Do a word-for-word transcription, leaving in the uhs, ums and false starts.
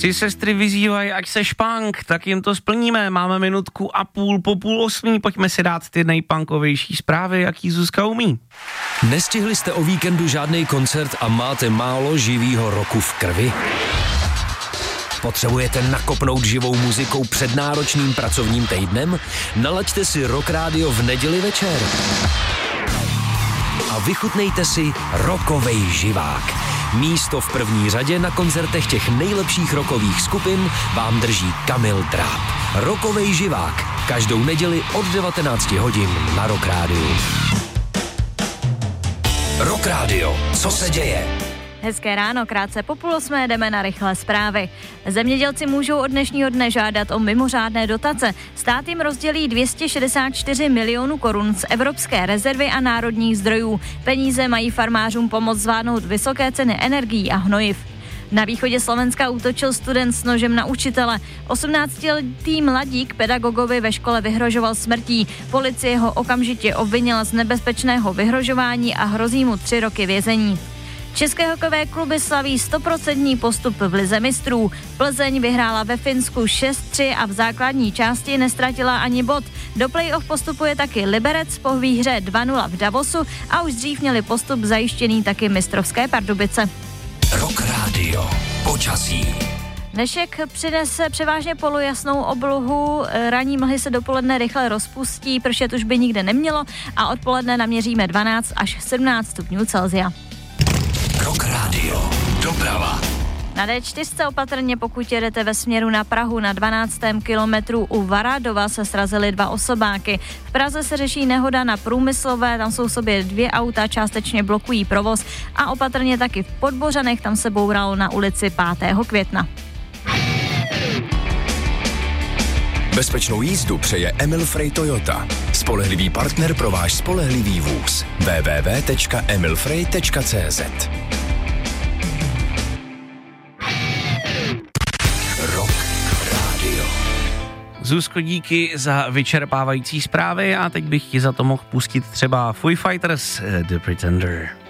Tři sestry vyzývají, ať se špunk, tak jim to splníme. Máme minutku a půl po půl osmí, pojďme si dát ty nejpunkovější zprávy, jaký Zuzka umí. Nestihli jste o víkendu žádný koncert a máte málo živýho roku v krvi? Potřebujete nakopnout živou muzikou před náročným pracovním týdnem? Nalaďte si Rock Radio v neděli večer. A vychutnejte si rockovej živák. Místo v první řadě na koncertech těch nejlepších rockových skupin vám drží Kamil Dráp. Rockovej živák. Každou neděli od devatenácti hodin na Rock Radio. Rock Radio. Co se děje? Hezké ráno, krátce po půl osmé jdeme na rychlé zprávy. Zemědělci můžou od dnešního dne žádat o mimořádné dotace. Stát jim rozdělí dvě stě šedesát čtyři milionů korun z evropské rezervy a národních zdrojů. Peníze mají farmářům pomoct zvládnout vysoké ceny energií a hnojiv. Na východě Slovenska útočil student s nožem na učitele. osmnáctiletý mladík pedagogovi ve škole vyhrožoval smrtí. Policie ho okamžitě obvinila z nebezpečného vyhrožování a hrozí mu tři roky vězení. České hokejové kluby slaví stoprocentní postup v lize mistrů. Plzeň vyhrála ve Finsku šest tři a v základní části nestratila ani bod. Do play-off postupuje taky Liberec po výhře dva nula v Davosu a už dřív měli postup zajištěný taky mistrovské Pardubice. Rock Radio. Počasí. Dnešek přinese převážně polojasnou oblohu, ranní mlhy se dopoledne rychle rozpustí, pršet už by nikde nemělo a odpoledne naměříme dvanáct až sedmnáct stupňů Celsia. Rock Radio. Doprava. Na dé čtyři opatrně, pokud jedete ve směru na Prahu, na dvanáctém kilometru u Varádova se srazily dva osobáky. V Praze se řeší nehoda na Průmyslové, tam jsou v sobě dvě auta, částečně blokují provoz a opatrně taky v Podbořanech, tam se bouralo na ulici pátého května. Bezpečnou jízdu přeje Emil Frey Toyota. Spolehlivý partner pro váš spolehlivý vůz. w w w tečka emil frey tečka c z. Rock Radio. Zuzko, díky za vyčerpávající zprávy a teď bych ti za to mohl pustit třeba Foo Fighters, The Pretender.